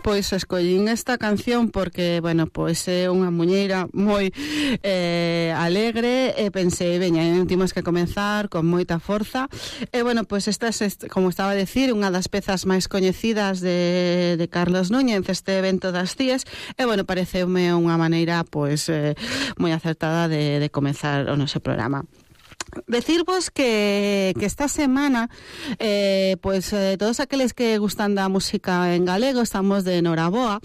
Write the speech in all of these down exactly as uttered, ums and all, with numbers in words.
pois escollín esta canción porque, bueno, pois é unha muñeira moi eh, alegre e pensei, veña, temos que comenzar con moita forza. E, bueno, pois esta é, como estaba a decir, unha das pezas máis coñecidas de, de Carlos Núñez, este evento das Cíes, e, bueno, pareceume unha maneira, pois, eh, moi acertada de, de comenzar o noso programa. Decirvos que, que esta semana eh, pues eh, todos aqueles que gustan da música en galego estamos de enhoraboa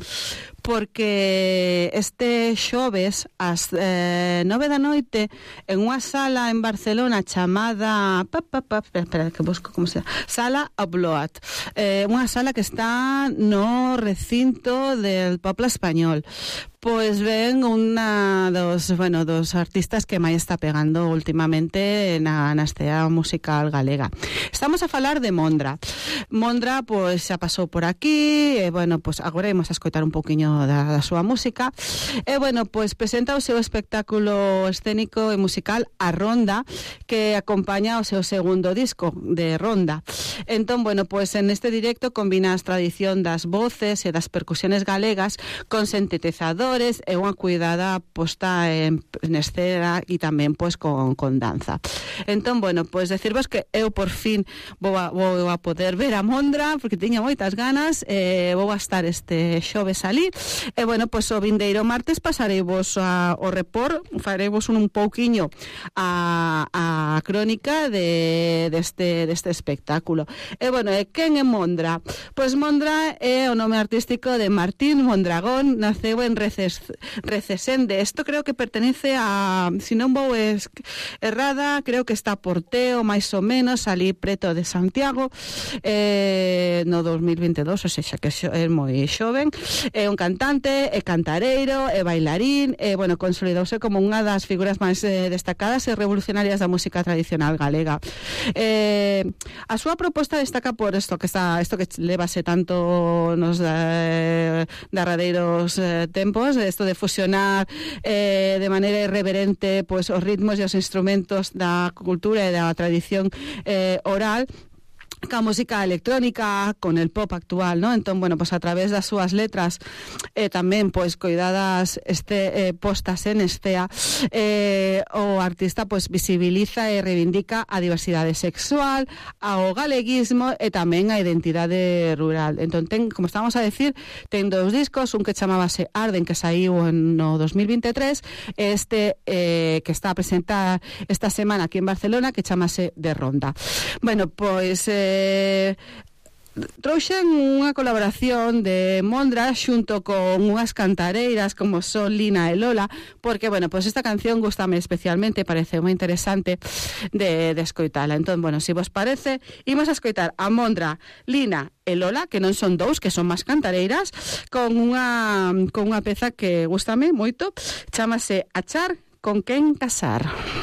porque este xoves ás eh, nove da noite en unha sala en Barcelona chamada pa, pa, pa, espera, espera, que busco como se chama, Sala Obloat, eh, unha sala que está no recinto del Poble Español. Pois ven unha dos, bueno, dos artistas que máis está pegando últimamente na, na escena musical galega. Estamos a falar de Mondra. Mondra, pois, xa pasou por aquí, e, bueno, pois, agora imos a escoitar un pouquiño da, da súa música. E, bueno, pois, presenta o seu espectáculo escénico e musical A Ronda, que acompaña o seu segundo disco de Ronda. Entón, bueno, pois, en este directo combina a tradición das voces e das percusiones galegas con sintetizador e unha cuidada posta en, en escena e tamén pois con, con danza. Entón, bueno, pois decirvos que eu por fin vou a, vou a poder ver a Mondra porque tiña moitas ganas, eh, vou a estar este xoves ali e, bueno, pois o vindeiro martes pasareivos a, o report, fareivos un, un pouquiño a, a crónica de, deste, deste espectáculo. E, bueno, e quen é Mondra? Pois Mondra é o nome artístico de Martín Mondragón, naceu en Rece Recesende. Esto creo que pertenece a, si non vou es, errada, creo que está por Teo, máis ou menos, ali preto de Santiago, eh, no dos mil veintidós, ou seja, que é moi xoven. É un cantante, é cantareiro, é bailarín, e, bueno, consolidouse como unha das figuras máis eh, destacadas e revolucionarias da música tradicional galega. Eh, a súa proposta destaca por isto que está, isto que levase tanto nos eh, derradeiros eh, tempos, esto de fusionar eh, de maneira irreverente pues, os ritmos e os instrumentos da cultura e da tradición eh, oral ca música electrónica, con el pop actual, ¿no? Entón, bueno, pues a través das súas letras eh, tamén, pois, coidadas este, eh, postas en estea, eh, o artista, pois, visibiliza e reivindica a diversidade sexual, ao galeguismo e tamén a identidade rural. Entón, ten, como estamos a decir, ten dous discos, un que chamábase Arden, que saiu en no dos mil veintitrés, este eh, que está a presentar esta semana aquí en Barcelona, que chamase De Ronda. Bueno, pois... Eh, Eh, trouxen unha colaboración de Mondra xunto con unhas cantareiras como son Lina e Lola, porque, bueno, pues esta canción gustame especialmente, parece moi interesante de, de escoitala. Entón, bueno, se si vos parece, imos a escoitar a Mondra, Lina e Lola, que non son dous, que son máis cantareiras, con unha, con unha peza que gustame moito, chamase Achar con quen casar.